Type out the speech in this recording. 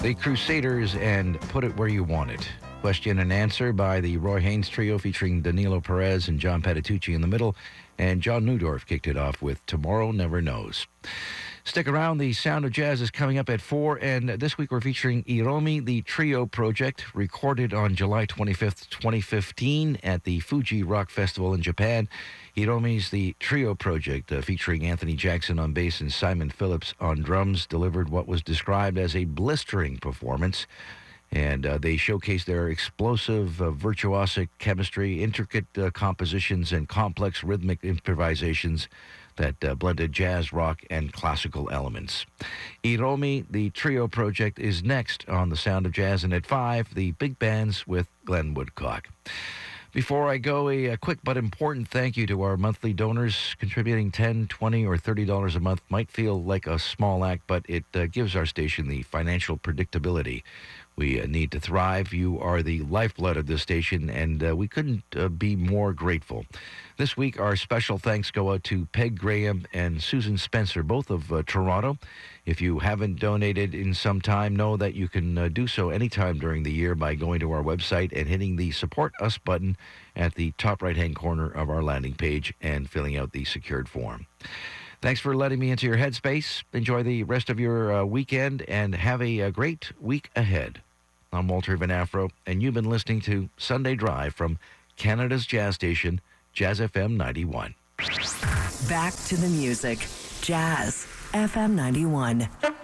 The Crusaders and Put It Where You Want It. Question and answer by the Roy Haynes Trio featuring Danilo Perez and John Patitucci in the middle. And John Newdorf kicked it off with Tomorrow Never Knows. Stick around. The Sound of Jazz is coming up at 4, and this week we're featuring Hiromi, the Trio Project, recorded on July 25th, 2015 at the Fuji Rock Festival in Japan. Hiromi's The Trio Project, featuring Anthony Jackson on bass and Simon Phillips on drums, delivered what was described as a blistering performance. And they showcased their explosive, virtuosic chemistry, intricate compositions, and complex rhythmic improvisations that blended jazz, rock, and classical elements. Hiromi, the Trio Project, is next on The Sound of Jazz, and at 5, the big bands with Glenn Woodcock. Before I go, a quick but important thank you to our monthly donors. Contributing $10, $20, or $30 a month might feel like a small act, but it gives our station the financial predictability we need to thrive. You are the lifeblood of this station, and we couldn't be more grateful. This week, our special thanks go out to Peg Graham and Susan Spencer, both of Toronto. If you haven't donated in some time, know that you can do so anytime during the year by going to our website and hitting the Support Us button at the top right-hand corner of our landing page and filling out the secured form. Thanks for letting me into your headspace. Enjoy the rest of your weekend and have a great week ahead. I'm Walter Van Afro, and you've been listening to Sunday Drive from Canada's jazz station, Jazz FM 91. Back to the music. Jazz FM 91.